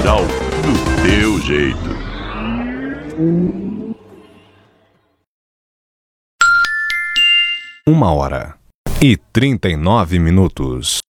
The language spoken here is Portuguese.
Rural do teu jeito. Uma hora e 39 minutos.